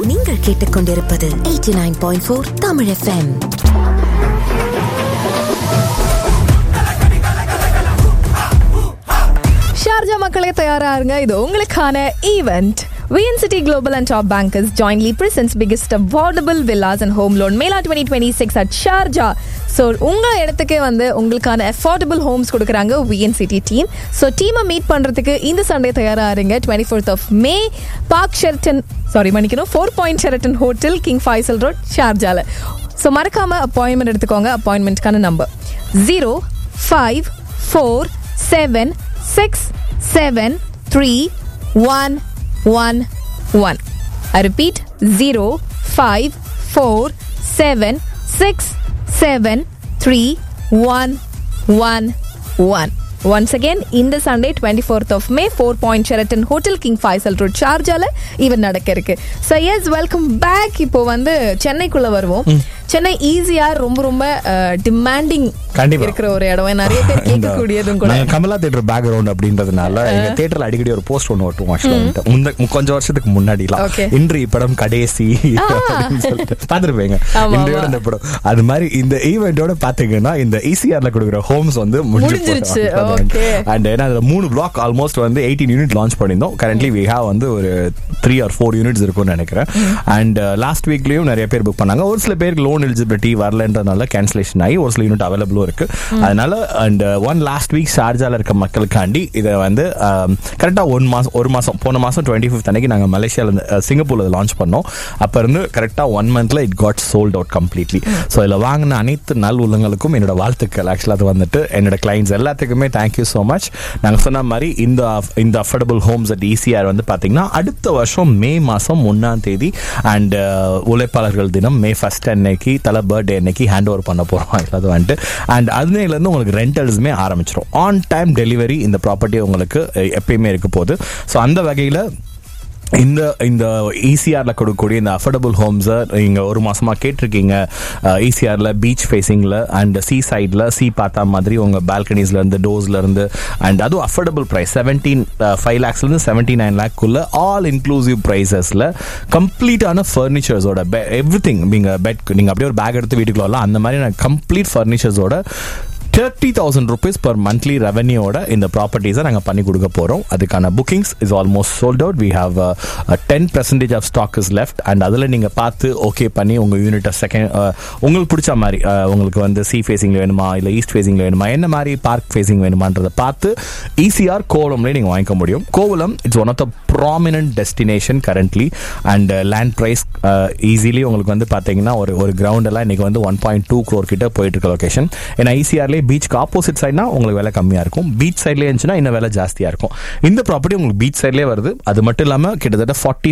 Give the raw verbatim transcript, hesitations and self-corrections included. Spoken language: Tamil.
நீங்கள் கேட்டுக்கொண்டிருப்பது eighty nine point four Tamil FM. Sharjah மக்களே தயாரா இருங்க, இது உங்களுக்கான event. V N City Global and Top Bankers jointly presents biggest affordable villas and home loan Mela twenty twenty-six at Sharjah. So உங்க இடத்துக்கே வந்து உங்களுக்கான affordable homes கொடுக்கறாங்க V N City team. So டீமை மீட் பண்றதுக்கு இந்த சண்டே தயாரா இருங்க. twenty-fourth of May Park Sheraton sorry மணிக்கணும் four point Sheraton Hotel King Faisal Road ஷார்ஜால. So மறக்காம அப்பாயின்மெண்ட் எடுத்துக்கோங்க. அப்பாயின்மெண்ட்கான number zero five four seven six seven three one one one. I repeat zero five four seven six seven three one one one. Once again in the Sunday twenty-fourth of May four point Sheraton Hotel King Faisal Road Sharjah event நடக்க இருக்கு. So yes, welcome back. இப்போ வந்து சென்னைக்குள்ள வருவோம். சென்னை ஈஸியா ரொம்ப ரொம்ப டிமாண்டிங் இருக்கிற ஒரு இடம், நிறைய பேர் கேட்கக்கூடியதும் கூட. கமலா தியேட்டர் பேக்ரவுண்ட் அப்படின்றதுனால எங்க தியேட்டர்ல அடிக்கடி ஒரு போஸ்ட் ஒன்று ஓட்டுவோம் கொஞ்சம் வருஷத்துக்கு முன்னாடிலாம். இன்று இப்படம் கடைசி பாத்துருப்பீங்க, இன்றையோட இந்த படம். அது மாதிரி இந்த ஈவெண்டோட பாத்தீங்கன்னா இந்த ஈசிஆர்ல கொடுக்குற ஹோம்ஸ் வந்து முடிஞ்சிருச்சு. அண்ட் ஏன்னா அதுல மூணு பிளாக் ஆல்மோஸ்ட் வந்து எயிட்டீன் யூனிட் லான்ச் பண்ணியிருந்தோம். கரண்ட்லி வி ஹேவ் வந்து ஒரு த்ரீ ஆர் ஃபோர் யூனிட்ஸ் இருக்கும்னு நினைக்கிறேன். அண்ட் லாஸ்ட் வீக்லயும் நிறைய பேர் புக் பண்ணாங்க. ஒரு சில பேருக்கு லோன் எலிஜிபிலிட்டி வரலன்றதுனால கேன்சலேஷன் ஆகி ஒரு சில யூனிட் அவைலபிளும் இருக்கு. அதனால அண்ட் ஒன் லாஸ்ட் வீக் ஷார்ஜால இருக்க மக்களுக்காண்டி இதை வந்து கரெக்டா ஒன் மாசம் ஒரு மாசம் போன மாசம் டுவெண்ட்டி ஃபிஃப்த் அன்னைக்கு நாங்க மலேசியால சிங்கப்பூர்ல லான்ச் பண்ணோம். அப்ப இருந்து கரெக்டா ஒன் மந்த்ல it got sold out completely. So இதுல வாங்கின அனைத்து நல் உள்ளங்களுக்கும் என்னோட வாழ்த்துக்கள். ஆக்சுவலா அது வந்துட்டு என்னோட கிளைண்ட்ஸ் எல்லாத்துக்குமே தேங்க்யூ ஸோ மச். நாங்க சொன்ன மாதிரி இந்த இந்த அஃபோர்டபுள் ஹோம்ஸ் அட் ஈசிஆர் வந்து பாத்தீங்கன்னா அடுத்த வருஷம் மே மாசம் ஒன்னாம் தேதி அண்ட் உழைப்பாளர்கள் தினம் மே ஃபர்ஸ்ட் அன்னைக்கு தலை பர்த்டே அன்னைக்கு ஹேண்ட் ஓவர் பண்ண போறோம். அது வந்துட்டு அண்ட் அதுலேருந்து உங்களுக்கு ரெண்டல்ஸுமே ஆரம்பிச்சிடும். ஆன் டைம் டெலிவரி இந்த ப்ராப்பர்ட்டி உங்களுக்கு எப்பயுமே இருக்க போகுது. ஸோ அந்த வகையில் இந்த இந்த ஈசிஆர்ல கொடுக்கக்கூடிய இந்த அஃபோர்டபுள் ஹோம்ஸை நீங்க ஒரு மாசமா கேட்டிருக்கீங்க. ஈசிஆர்ல பீச் ஃபேசிங்ல அண்ட் சீ சைட்ல சீ பார்த்தா மாதிரி உங்க பால்கனிஸ்ல இருந்து டோர்ஸ்ல இருந்து அண்ட் அதுவும் அஃபோர்டபுள் பிரைஸ் செவன்டீன் ஃபைவ் லேக்ஸ்ல இருந்து seventy nine லேக்குள்ள all inclusive பிரைசஸ்ல கம்ப்ளீட்டான ஃபர்னிச்சர்ஸோட every thing. நீங்க பெட் நீங்க அப்படியே ஒரு பேக் எடுத்து வீட்டுக்குள்ள வரலாம். அந்த மாதிரி complete ஃபர்னிச்சர்ஸோட thirty thousand rupees per monthly ரெவன்யூவோட இந்த ப்ராப்பர்ட்டிஸை நாங்கள் பண்ணி கொடுக்க போகிறோம். அதுக்கான bookings is almost sold out. We have ten percentage of stock is left. And அதில் நீங்கள் பார்த்து ஓகே பண்ணி உங்கள் யூனிட்டை செகண்ட் உங்களுக்கு பிடிச்ச மாதிரி உங்களுக்கு வந்து சி ஃபேசிங் வேணுமா இல்லை ஈஸ்ட் ஃபேசிங் வேணுமா என்ன மாதிரி பார்க் ஃபேசிங் வேணுமான்றதை பார்த்து ஈசிஆர் கோவலம்லேயே நீங்கள் வாங்கிக்க முடியும். Kovalam it's one of the prominent destination currently. And land price easily உங்களுக்கு வந்து பார்த்தீங்கன்னா ஒரு ஒரு கிரவுண்டெல்லாம் இன்னைக்கு வந்து ஒன் பாயிண்ட் டூ க்ரோர் கிட்ட போயிட்டு இருக்க லொகேஷன். ஏன்னா ஈசிஆர்லேயே பீச்சுக்கு ஆப்போசிட் சைட்னா உங்களுக்கு விலை கம்மியா இருக்கும், பீச் சைட்லேயே இருந்துச்சுன்னா இன்னும் விலை ஜாஸ்தியா இருக்கும். இந்த ப்ராப்பர்ட்டி உங்களுக்கு பீச் சைட்லேயே வருது. அது மட்டும் இல்லாமல் கிட்டத்தட்ட ஃபார்ட்டி